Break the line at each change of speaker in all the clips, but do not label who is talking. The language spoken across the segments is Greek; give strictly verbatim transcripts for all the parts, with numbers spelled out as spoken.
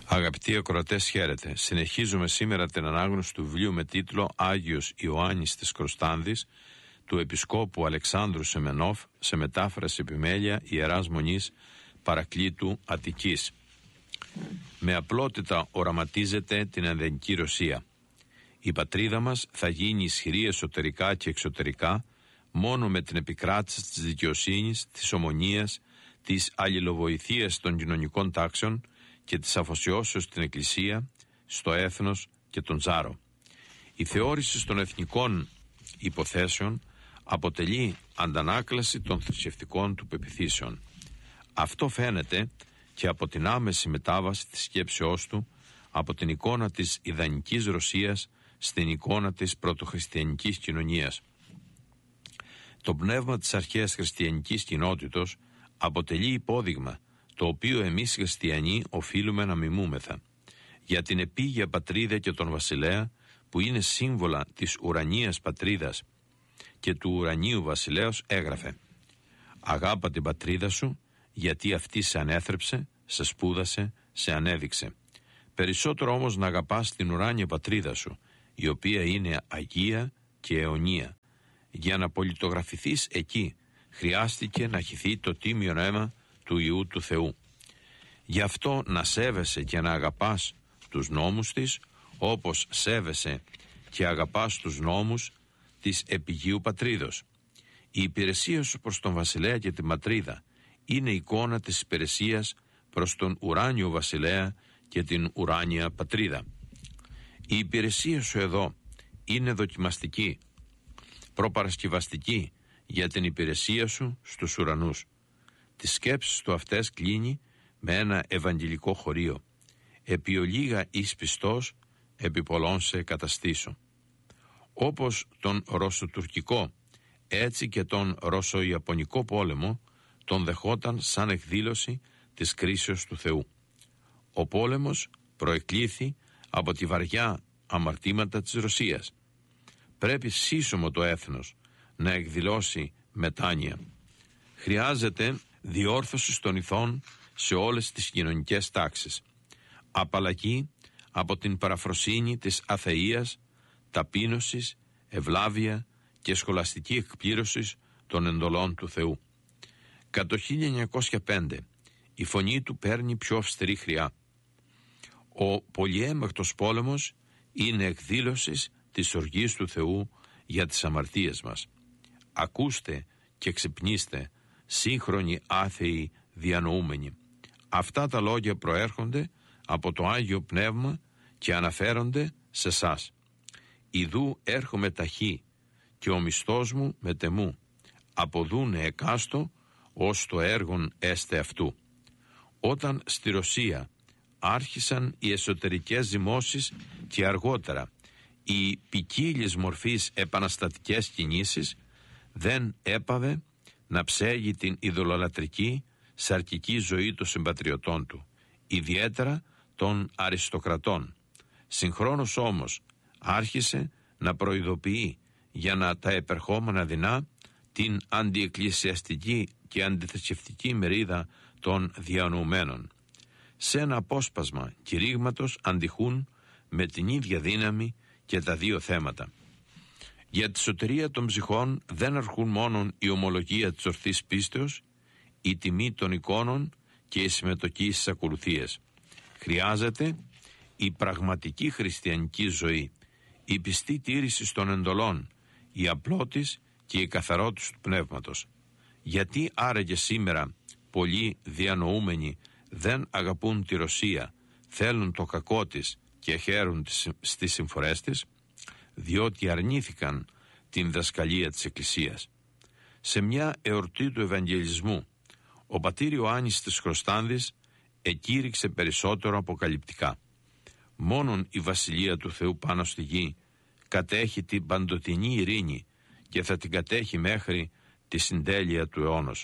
Αγαπητοί ακροατές, χαίρετε. Συνεχίζουμε σήμερα την ανάγνωση του βιβλίου με τίτλο «Άγιος Ιωάννης της Κροστάνδης» του Επισκόπου Αλεξάνδρου Σεμενόφ, σε μετάφραση επιμέλεια Ιεράς Μονής Παρακλήτου Αττικής. Με απλότητα οραματίζεται την ενδενική Ρωσία. Η πατρίδα μας θα γίνει ισχυρή εσωτερικά και εξωτερικά μόνο με την επικράτηση της δικαιοσύνης, της ομονίας, της αλληλοβοηθείας των κοινωνικών τάξεων και της αφοσιώσεως στην Εκκλησία, στο έθνος και τον Τζάρο. Η θεώρηση των εθνικών υποθέσεων αποτελεί αντανάκλαση των θρησκευτικών του πεποιθήσεων. Αυτό φαίνεται και από την άμεση μετάβαση της σκέψεώς του από την εικόνα της ιδανικής Ρωσίας στην εικόνα της πρωτοχριστιανικής κοινωνίας. Το πνεύμα της αρχαίας χριστιανικής κοινότητος αποτελεί υπόδειγμα το οποίο εμείς χριστιανοί οφείλουμε να μιμούμεθα. Για την επίγεια πατρίδα και τον βασιλέα, που είναι σύμβολα της ουρανίας πατρίδας και του ουρανίου βασιλέως, έγραφε: «Αγάπα την πατρίδα σου, γιατί αυτή σε ανέθρεψε, σε σπούδασε, σε ανέδειξε». Περισσότερο όμως να αγαπάς την ουράνια πατρίδα σου, η οποία είναι αγία και αιωνία. Για να πολιτογραφηθείς εκεί, χρειάστηκε να χυθεί το τίμιο αίμα του Υιού του Θεού. Γι' αυτό να σέβεσαι και να αγαπάς τους νόμους της, όπως σέβεσαι και αγαπάς τους νόμους της επιγείου πατρίδος. Η υπηρεσία σου προς τον βασιλέα και την πατρίδα είναι εικόνα της υπηρεσίας προς τον ουράνιο βασιλέα και την ουράνια πατρίδα. Η υπηρεσία σου εδώ είναι δοκιμαστική, προπαρασκευαστική για την υπηρεσία σου στους ουρανούς. Τις σκέψεις του αυτές κλείνει με ένα ευαγγελικό χωρίο: «Επί ολίγα εις πιστός, επί πολλών σε καταστήσω». Όπως τον ρωσοτουρκικό, έτσι και τον ρωσο-ιαπωνικό πόλεμο τον δεχόταν σαν εκδήλωση της κρίσεως του Θεού. Ο πόλεμος προεκλήθη από τη βαριά αμαρτήματα της Ρωσίας. Πρέπει σύσσωμο το έθνος να εκδηλώσει μετάνοια. Χρειάζεται διόρθωση των ηθών σε όλες τις κοινωνικές τάξεις. Απαλλαγή από την παραφροσύνη της αθείας, ταπείνωσης, ευλάβεια και σχολαστική εκπλήρωση των εντολών του Θεού. Κατά το χίλια εννιακόσια πέντε η φωνή του παίρνει πιο αυστηρή χρειά. Ο πολυέμεκτος πόλεμος είναι εκδήλωση της οργής του Θεού για τις αμαρτίες μας. Ακούστε και ξυπνήστε, σύγχρονοι άθεοι διανοούμενοι. Αυτά τα λόγια προέρχονται από το Άγιο Πνεύμα και αναφέρονται σε σας. «Ιδού έρχομαι ταχύ και ο μισθός μου μετεμού, αποδούνε εκάστο ως το έργον έστε αυτού». Όταν στη Ρωσία άρχισαν οι εσωτερικές ζυμώσεις και αργότερα οι ποικίλιες μορφής επαναστατικές κινήσεις, δεν έπαβε να ψέγει την ειδωλολατρική σαρκική ζωή των συμπατριωτών του, ιδιαίτερα των αριστοκρατών. Συγχρόνως όμως άρχισε να προειδοποιεί για να τα επερχόμενα δεινά την αντιεκκλησιαστική και αντιθρησκευτική μερίδα των διανοουμένων. Σε ένα απόσπασμα κηρύγματος αντιχούν με την ίδια δύναμη και τα δύο θέματα. Για τη σωτηρία των ψυχών δεν αρκούν μόνον η ομολογία της ορθής πίστεως, η τιμή των εικόνων και η συμμετοχή στις ακολουθίες. Χρειάζεται η πραγματική χριστιανική ζωή, η πιστή τήρηση των εντολών, η απλότης και η καθαρότης του πνεύματος. Γιατί άραγε σήμερα πολλοί διανοούμενοι δεν αγαπούν τη Ρωσία, θέλουν το κακό της και χαίρουν στις συμφορές της? Διότι αρνήθηκαν την δασκαλία της Εκκλησίας. Σε μια εορτή του Ευαγγελισμού, ο πατήρ Ιωάννης της Κροστάνδης εκήρυξε περισσότερο αποκαλυπτικά: «Μόνον η Βασιλεία του Θεού πάνω στη γη κατέχει την παντοτινή ειρήνη και θα την κατέχει μέχρι τη συντέλεια του αιώνος.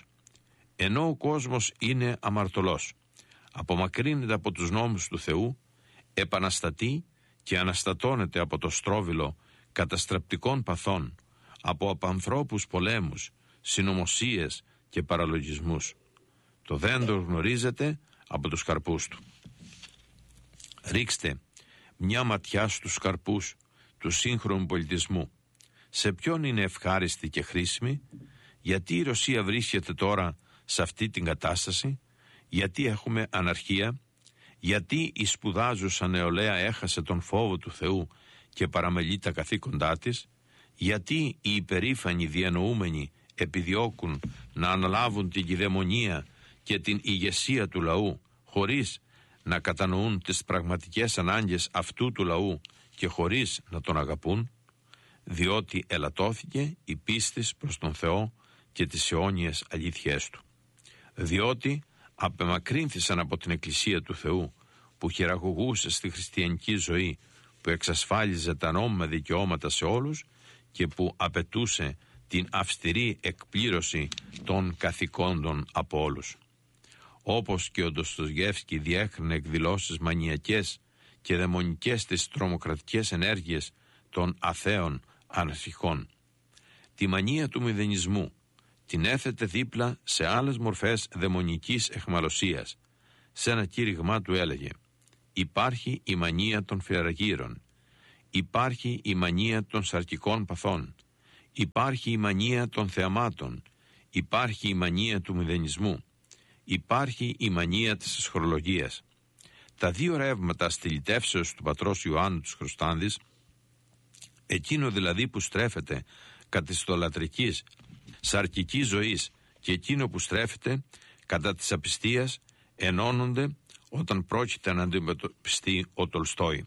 Ενώ ο κόσμος είναι αμαρτωλός, απομακρύνεται από τους νόμους του Θεού, επαναστατεί και αναστατώνεται από το στρόβιλο καταστρεπτικών παθών, από απανθρώπους πολέμους, συνωμοσίες και παραλογισμούς. Το δέντρο γνωρίζεται από τους καρπούς του». Ρίξτε μια ματιά στους καρπούς του σύγχρονου πολιτισμού. Σε ποιον είναι ευχάριστη και χρήσιμη? Γιατί η Ρωσία βρίσκεται τώρα σε αυτή την κατάσταση? Γιατί έχουμε αναρχία? Γιατί η σπουδάζουσα νεολαία έχασε τον φόβο του Θεού και παραμελεί τα καθήκοντά της? Γιατί οι υπερήφανοι διανοούμενοι επιδιώκουν να αναλάβουν την κυδαιμονία και την ηγεσία του λαού χωρίς να κατανοούν τις πραγματικές ανάγκες αυτού του λαού και χωρίς να τον αγαπούν? Διότι ελαττώθηκε η πίστη προς τον Θεό και τις αιώνιες αλήθειές του. Διότι απεμακρύνθησαν από την Εκκλησία του Θεού που χειραγωγούσε στη χριστιανική ζωή, που εξασφάλιζε τα νόμιμα δικαιώματα σε όλους και που απαιτούσε την αυστηρή εκπλήρωση των καθηκόντων από όλους. Όπως και ο Ντοστογεύσκι διέκρινε εκδηλώσεις μανιακές και δαιμονικές τις τρομοκρατικές ενέργειες των αθέων αναρχικών. Τη μανία του μηδενισμού την έθετε δίπλα σε άλλες μορφές δαιμονικής αιχμαλωσίας. Σε ένα κήρυγμά του έλεγε: υπάρχει η μανία των φιαργύρων, υπάρχει η μανία των σαρκικών παθών, υπάρχει η μανία των θεαμάτων, υπάρχει η μανία του μηδενισμού, υπάρχει η μανία της ασχρολογίας. Τα δύο ρεύματα στυλιτεύσεως του πατρός Ιωάννου του Χρουστάνδης, εκείνο δηλαδή που στρέφεται κατά της στολατρικής σαρκικής ζωής και εκείνο που στρέφεται κατά της απιστίας, ενώνονται όταν πρόκειται να αντιμετωπιστεί ο Τολστόι.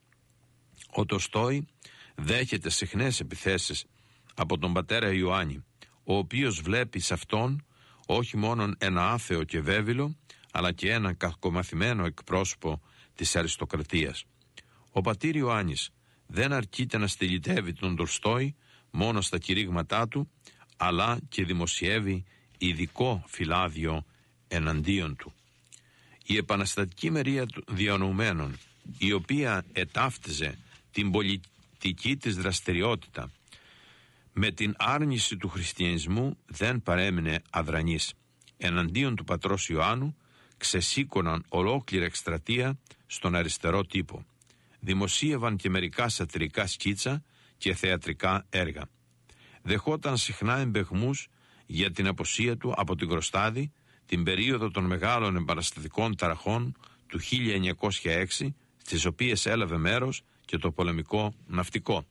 Ο Τολστόι δέχεται συχνές επιθέσεις από τον πατέρα Ιωάννη, ο οποίος βλέπει σε αυτόν όχι μόνον ένα άθεο και βέβυλο, αλλά και ένα κακομαθημένο εκπρόσωπο της αριστοκρατίας. Ο πατήρ Ιωάννης δεν αρκείται να στυλιτεύει τον Τολστόι μόνο στα κηρύγματά του, αλλά και δημοσιεύει ειδικό φυλάδιο εναντίον του. Η επαναστατική μερία των διανοουμένων, η οποία ετάφτιζε την πολιτική της δραστηριότητα με την άρνηση του χριστιανισμού, δεν παρέμεινε αδρανής. Εναντίον του πατρός Ιωάννου ξεσήκωναν ολόκληρη εκστρατεία στον αριστερό τύπο. Δημοσίευαν και μερικά σατυρικά σκίτσα και θεατρικά έργα. Δεχόταν συχνά εμπεγμούς για την αποσία του από την Κροστάδη την περίοδο των μεγάλων επαναστατικών ταραχών του χίλια εννιακόσια έξι, στις οποίες έλαβε μέρος και το πολεμικό ναυτικό.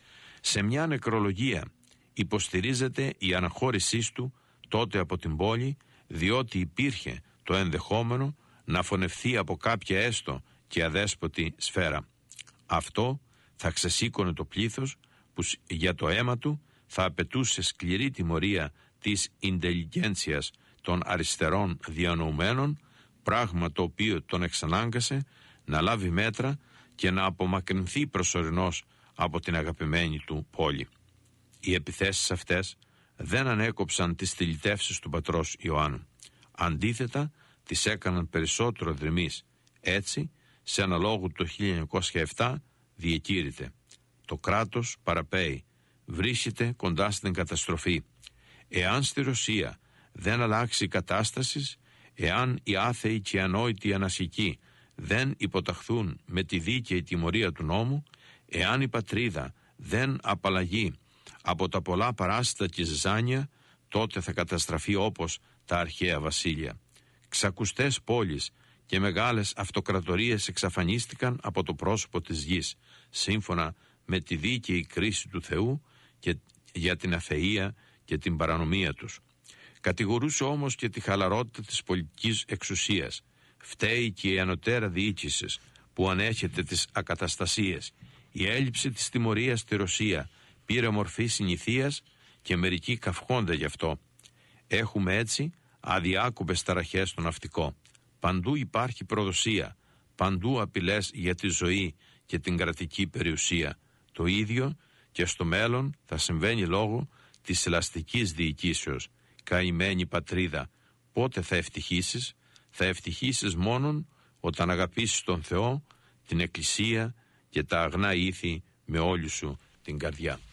Σε μια νεκρολογία υποστηρίζεται η αναχώρησή του τότε από την πόλη, διότι υπήρχε το ενδεχόμενο να φωνευθεί από κάποια έστω και αδέσποτη σφαίρα. Αυτό θα ξεσήκωνε το πλήθος που για το αίμα του θα απαιτούσε σκληρή τιμωρία της ιντελιγέντσιας των αριστερών διανοουμένων, πράγμα το οποίο τον εξανάγκασε να λάβει μέτρα και να απομακρυνθεί προσωρινώς από την αγαπημένη του πόλη. Οι επιθέσεις αυτές δεν ανέκοψαν τις στυλιτεύσεις του πατρός Ιωάννου. Αντίθετα, τις έκαναν περισσότερο δρυμείς. Έτσι, σε ένα λόγο το χίλια εννιακόσια επτά διεκήρυται: το κράτος παραπέει, βρίσκεται κοντά στην καταστροφή. Εάν στη Ρωσία δεν αλλάξει η κατάσταση, εάν οι άθεοι και οι ανόητοι ανασικοί δεν υποταχθούν με τη δίκαιη τιμωρία του νόμου, εάν η πατρίδα δεν απαλλαγεί από τα πολλά παράσιτα και ζυζάνια, τότε θα καταστραφεί όπως τα αρχαία βασίλεια. Ξακουστές πόλεις και μεγάλες αυτοκρατορίες εξαφανίστηκαν από το πρόσωπο της γης, σύμφωνα με τη δίκαιη κρίση του Θεού και για την αθεία και την παρανομία τους. Κατηγορούσε όμως και τη χαλαρότητα της πολιτικής εξουσίας. Φταίει και η ανωτέρα διοίκηση που ανέχεται τις ακαταστασίες. Η έλλειψη της τιμωρίας στη Ρωσία πήρε μορφή συνηθείας και μερικοί καυχόνται γι' αυτό. Έχουμε έτσι αδιάκοπες ταραχές στο ναυτικό. Παντού υπάρχει προδοσία, παντού απειλές για τη ζωή και την κρατική περιουσία. Το ίδιο και στο μέλλον θα συμβαίνει λόγω της ελαστικής διοικήσεως. Καημένη πατρίδα, πότε θα ευτυχήσεις? Θα ευτυχήσεις μόνον όταν αγαπήσεις τον Θεό, την Εκκλησία και τα αγνά ήθη με όλη σου την καρδιά.